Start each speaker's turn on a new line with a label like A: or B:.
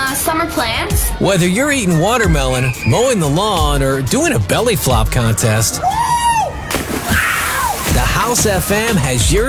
A: summer plans?
B: Whether you're eating watermelon, mowing the lawn, or doing a belly flop contest, the House FM has your